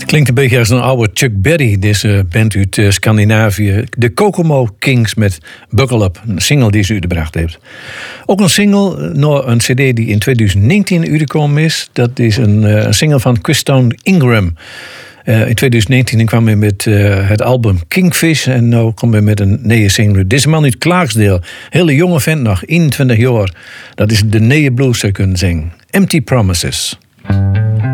Klinkt een beetje als een oude Chuck Berry, deze band uit Scandinavië. De Kokomo Kings met Buckle Up, een single die ze uitgebracht heeft. Ook een single, nou, een cd die in 2019 uitgekomen is. Dat is een single van Christone Ingram. In 2019 kwam hij met het album Kingfish en nu komt hij met een nieuwe single. Deze man uit Clarksdale, hele jonge vent nog, 21 jaar. Dat is de nieuwe blues zou kunnen zingen. Empty Promises.